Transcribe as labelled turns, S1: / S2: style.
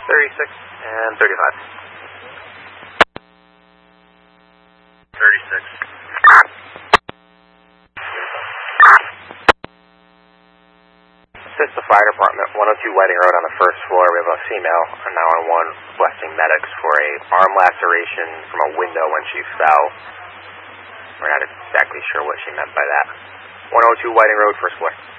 S1: 36 and 35.
S2: 36.
S1: Assist the fire department, 102 Whiting Road on the first floor. We have a female, a 911, requesting medics for a arm laceration from a window when she fell. We're not exactly sure what she meant by that. 102 Whiting Road, first floor.